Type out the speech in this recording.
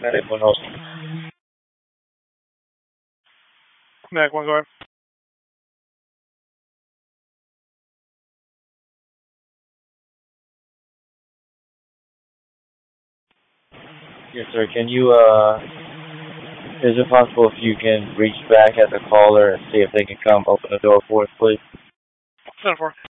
Medic 1 Medic 1, go ahead. Yes, sir. Can you, is it possible if you can reach back at the caller and see if they can come open the door for us, please? 10-4.